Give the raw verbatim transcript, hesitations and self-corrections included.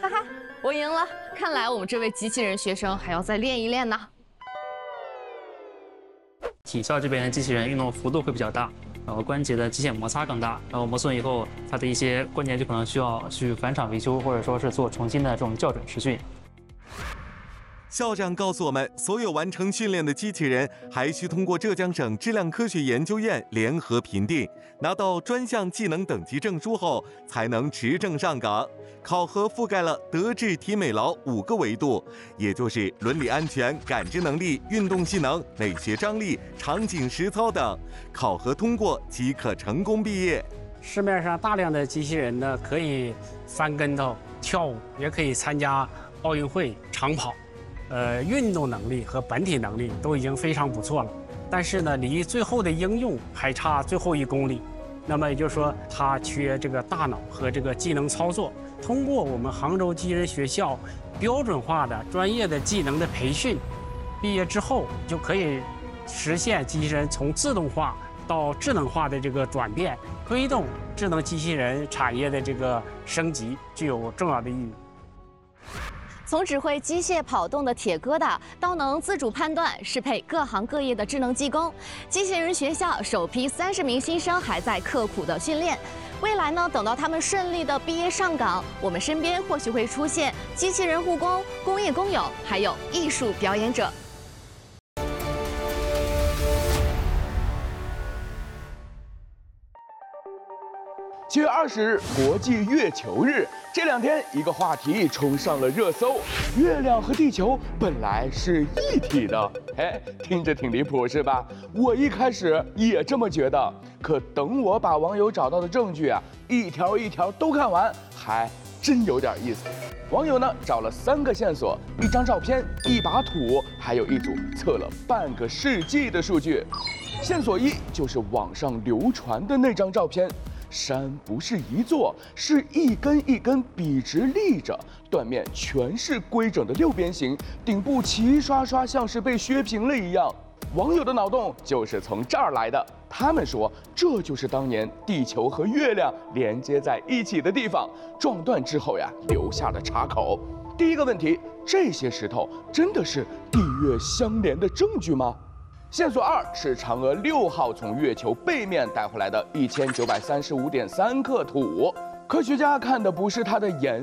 哈哈，我赢了！看来我们这位机器人学生还要再练一练呢。 体校这边的机器人运动幅度会比较大，然后关节的机械摩擦更大，然后磨损以后，它的一些关节就可能需要去返厂维修，或者说是做重新的这种校准实训。 校长告诉我们，所有完成训练的机器人还需通过浙江省质量科学研究院联合评定，拿到专项技能等级证书后，才能持证上岗。考核覆盖了德智体美劳五个维度，也就是伦理安全、感知能力、运动技能、美学张力、场景实操等。考核通过即可成功毕业。 市面上大量的机器人呢，可以翻跟头、跳舞，也可以参加奥运会、长跑。呃，运动能力和本体能力都已经非常不错了，但是呢，离最后的应用还差最后一公里。那么也就是说，它缺这个大脑和这个技能操作。通过我们杭州机器人学校标准化的专业的技能的培训，毕业之后就可以实现机器人从自动化到智能化的这个转变，推动智能机器人产业的这个升级，具有重要的意义。 从只会机械跑动的铁疙瘩，到能自主判断适配各行各业的智能技工，机器人学校首批三十名新生还在刻苦的训练。未来呢，等到他们顺利的毕业上岗，我们身边或许会出现机器人护工、工业工友，还有艺术表演者。 七月二十日，国际月球日。这两天，一个话题冲上了热搜：月亮和地球本来是一体的。哎，听着挺离谱是吧？我一开始也这么觉得，可等我把网友找到的证据啊，一条一条都看完，还真有点意思。网友呢找了三个线索：一张照片、一把土，还有一组测了半个世纪的数据。线索一就是网上流传的那张照片。山不是一座，是一根一根笔直立着，断面全是规整的六边形，顶部齐刷刷像是被削平了一样。网友的脑洞就是从这儿来的，他们说这就是当年地球和月亮连接在一起的地方，撞断之后呀，留下了岔口。第一个问题，这些石头真的是地月相连的证据吗？线索二是嫦娥六号从月球背面带回来的一千九百三十五点三克土，科学家看的不是它的颜